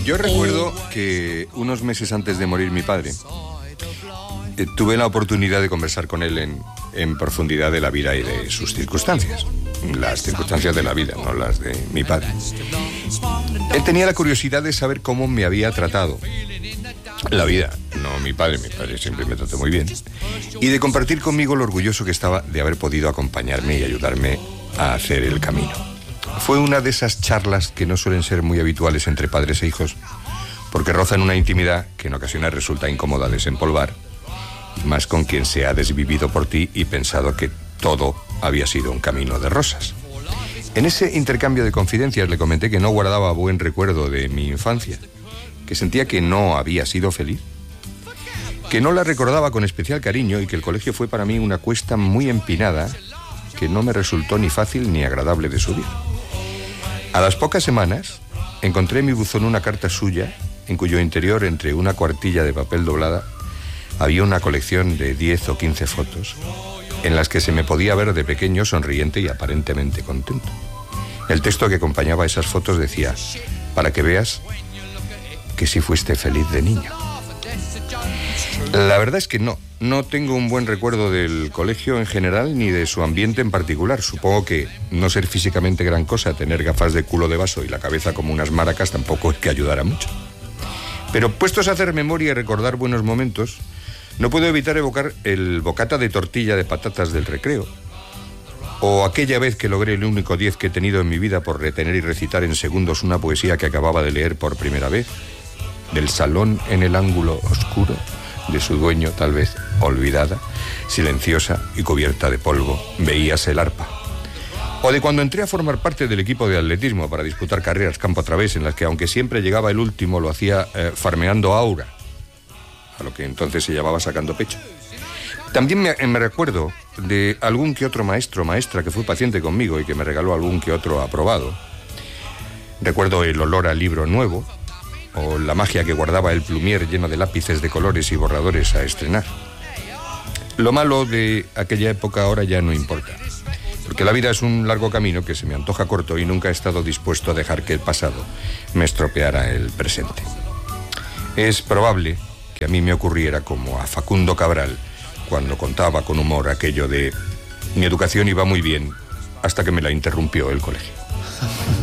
Yo recuerdo que unos meses antes de morir mi padre, tuve la oportunidad de conversar con él en profundidad de la vida y de sus circunstancias. Las circunstancias de la vida, no las de mi padre. Él tenía la curiosidad de saber cómo me había tratado la vida, no mi padre siempre me trató muy bien, y de compartir conmigo lo orgulloso que estaba de haber podido acompañarme y ayudarme a hacer el camino. Fue una de esas charlas que no suelen ser muy habituales entre padres e hijos, porque rozan una intimidad que en ocasiones resulta incómoda desempolvar, y más con quien se ha desvivido por ti y pensado que todo había sido un camino de rosas. En ese intercambio de confidencias le comenté que no guardaba buen recuerdo de mi infancia, que sentía que no había sido feliz, que no la recordaba con especial cariño y que el colegio fue para mí una cuesta muy empinada que no me resultó ni fácil ni agradable de subir. A las pocas semanas encontré en mi buzón una carta suya en cuyo interior, entre una cuartilla de papel doblada, había una colección de 10 o 15 fotos en las que se me podía ver de pequeño sonriente y aparentemente contento. El texto que acompañaba esas fotos decía: para que veas que sí fuiste feliz de niño. La verdad es que no tengo un buen recuerdo del colegio en general ni de su ambiente en particular. Supongo que no ser físicamente gran cosa, tener gafas de culo de vaso y la cabeza como unas maracas tampoco es que ayudara mucho. Pero puestos a hacer memoria y recordar buenos momentos, no puedo evitar evocar el bocata de tortilla de patatas del recreo, o aquella vez que logré el único 10 que he tenido en mi vida por retener y recitar en segundos una poesía que acababa de leer por primera vez. Del salón en el ángulo oscuro de su dueño, tal vez olvidada, silenciosa y cubierta de polvo, veíase el arpa. O de cuando entré a formar parte del equipo de atletismo para disputar carreras campo a través, en las que aunque siempre llegaba el último, lo hacía farmeando aura, a lo que entonces se llamaba sacando pecho. También me recuerdo de algún que otro maestro o maestra que fue paciente conmigo y que me regaló algún que otro aprobado. Recuerdo el olor al libro nuevo, o la magia que guardaba el plumier lleno de lápices de colores y borradores a estrenar. Lo malo de aquella época ahora ya no importa, porque la vida es un largo camino que se me antoja corto y nunca he estado dispuesto a dejar que el pasado me estropeara el presente. Es probable que a mí me ocurriera como a Facundo Cabral cuando contaba con humor aquello de: mi educación iba muy bien hasta que me la interrumpió el colegio.